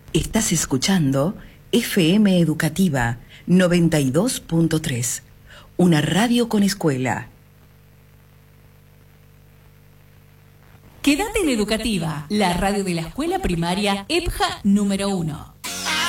Estás escuchando FM Educativa 92.3, una radio con escuela. Quédate en Educativa, la radio de la escuela primaria EPJA número 1.